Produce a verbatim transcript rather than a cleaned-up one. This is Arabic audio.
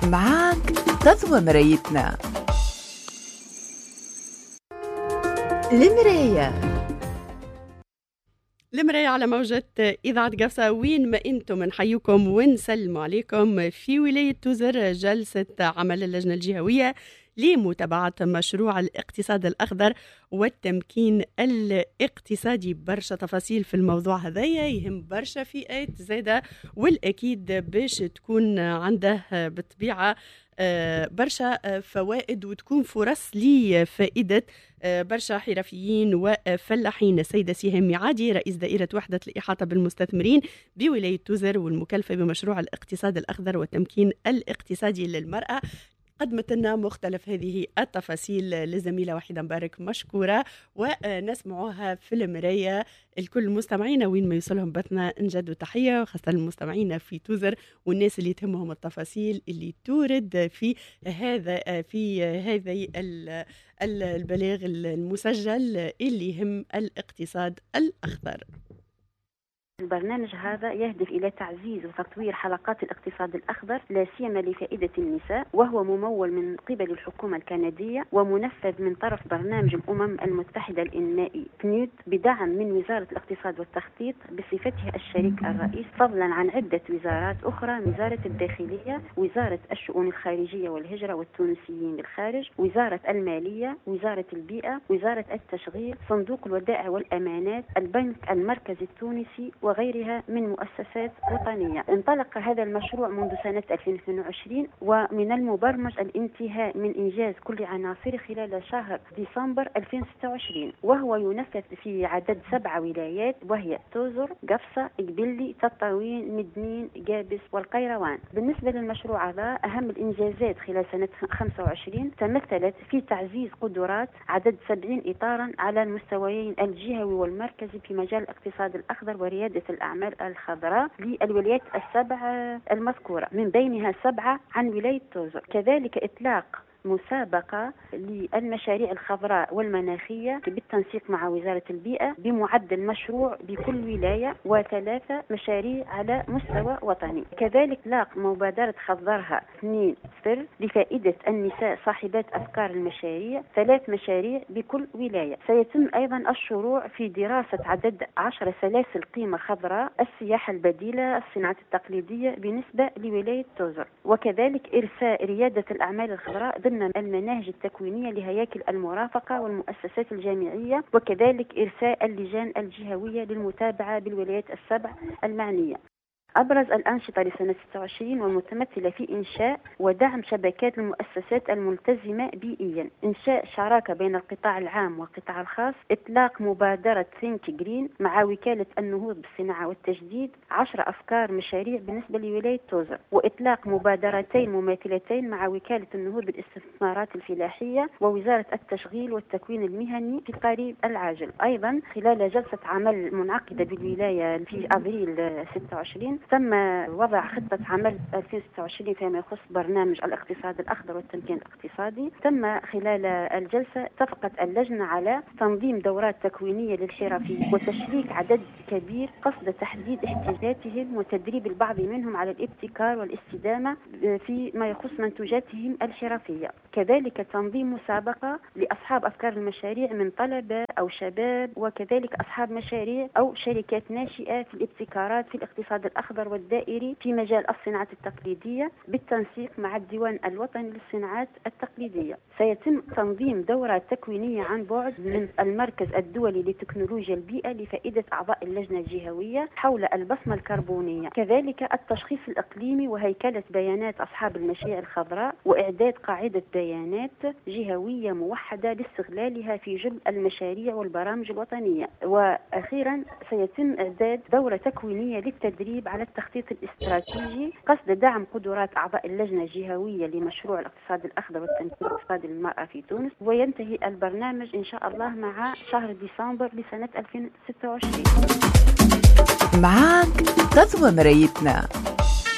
معاك غزوة مرايتنا. المراية المراية على موجة إذاعة قفصة، وين ما أنتم نحييكم ونسلم عليكم. في ولاية توزر جلسة عمل اللجنة الجهوية لمتابعة مشروع الاقتصاد الأخضر والتمكين الاقتصادي. برشا تفاصيل في الموضوع هذايا، يهم برشا فئات زادة، والأكيد باش تكون عنده بالطبيعة برشا فوائد وتكون فرص لفائدة برشا حرفيين وفلاحين. السيدة سهام ميعادي رئيس دائرة وحدة الإحاطة بالمستثمرين بولاية توزر والمكلفة بمشروع الاقتصاد الأخضر والتمكين الاقتصادي للمرأة، قدمت لنا مختلف هذه التفاصيل للزميلة وحيدة مبارك، مشكورة. ونسمعوها في المراية. الكل مستمعينا وين ما يوصلهم بثنا نجد تحية، وخاصة المستمعين في توزر والناس اللي تهمهم التفاصيل اللي تورد في هذا في هذه البلاغ المسجل اللي يهم الاقتصاد الأخضر. البرنامج هذا يهدف إلى تعزيز وتطوير حلقات الاقتصاد الأخضر لا سيما لفائدة النساء، وهو ممول من قبل الحكومة الكندية ومنفذ من طرف برنامج الأمم المتحدة الإنمائي بنيود بدعم من وزارة الاقتصاد والتخطيط بصفتها الشريك الرئيس، فضلا عن عدة وزارات أخرى: وزارة الداخلية، وزارة الشؤون الخارجية والهجرة والتونسيين بالخارج، وزارة المالية، وزارة البيئة، وزارة التشغيل، صندوق الودائع والأمانات، البنك المركزي التونسي وغيرها من مؤسسات وطنية. انطلق هذا المشروع منذ سنة ألفين واثنين وعشرين، ومن المبرمج الانتهاء من إنجاز كل عناصره خلال شهر ديسمبر ألفين وستة وعشرين، وهو ينفذ في عدد سبع ولايات، وهي توزر، قفصة، قبلي، تطاوين، مدنين، قابس والقيروان. بالنسبة للمشروع هذا، أهم الإنجازات خلال سنة خمسة وعشرين تمثلت في تعزيز قدرات عدد سبعين إطارا على المستويين الجهوي والمركزي في مجال الاقتصاد الأخضر وريادة الأعمال الخضراء للولايات السبع المذكورة، من بينها سبعة عن ولاية توزر. كذلك إطلاق مسابقة للمشاريع الخضراء والمناخية بالتنسيق مع وزارة البيئة بمعدل مشروع بكل ولاية، وثلاثة مشاريع على مستوى وطني. كذلك لاق مبادرة خضرها اثنين صفر لفائدة النساء صاحبات أفكار المشاريع، ثلاث مشاريع بكل ولاية. سيتم أيضا الشروع في دراسة عدد عشر سلاسل قيمة خضراء، السياحة البديلة، الصناعات التقليدية بالنسبة لولاية توزر، وكذلك إرساء ريادة الأعمال الخضراء ضمن المناهج التكوينية لهياكل المرافقة والمؤسسات الجامعية، وكذلك إرساء اللجان الجهوية للمتابعة بالولايات السبع المعنية. أبرز الأنشطة لسنة ستة وعشرين والمتمثلة في إنشاء ودعم شبكات المؤسسات الملتزمة بيئيا، إنشاء شراكة بين القطاع العام والقطاع الخاص، إطلاق مبادرة ثينك جرين مع وكالة النهوض بالصناعة والتجديد، عشر أفكار مشاريع بالنسبة لولاية توزر، وإطلاق مبادرتين مماثلتين مع وكالة النهوض بالاستثمارات الفلاحية ووزارة التشغيل والتكوين المهني في القريب العاجل. أيضا خلال جلسة عمل منعقدة بالولاية في أبريل ستة وعشرين تم وضع خطة عمل ألفين وستة وعشرين فيما يخص برنامج الاقتصاد الأخضر والتمكين الاقتصادي. تم خلال الجلسة اتفقت اللجنة على تنظيم دورات تكوينية للحرفيين وتشريك عدد كبير قصد تحديد احتياجاتهم وتدريب البعض منهم على الابتكار والاستدامة في ما يخص منتوجاتهم الحرفية. كذلك تنظيم مسابقة لأصحاب أفكار المشاريع من طلبة أو شباب، وكذلك أصحاب مشاريع أو شركات ناشئة في الابتكارات في الاقتصاد الأخضر والدائري في مجال الصناعات التقليدية بالتنسيق مع الديوان الوطني للصناعات التقليدية. سيتم تنظيم دورة تكوينية عن بعد من المركز الدولي لتكنولوجيا البيئة لفائدة أعضاء اللجنة الجهوية حول البصمة الكربونية، كذلك التشخيص الإقليمي وهيكلة بيانات أصحاب المشاريع الخضراء، وإعداد قاعدة بيانات جهوية موحدة لاستغلالها في جلب المشاريع والبرامج الوطنية. وأخيرا سيتم إعداد دورة تكوينية للتدريب على التخطيط الاستراتيجي قصد دعم قدرات أعضاء اللجنة الجهوية لمشروع الاقتصاد الأخضر والتمكين الاقتصادي للمرأة في تونس. وينتهي البرنامج إن شاء الله مع شهر ديسمبر لسنة ألفين وستة وعشرين. معاك غزوة مرايتنا.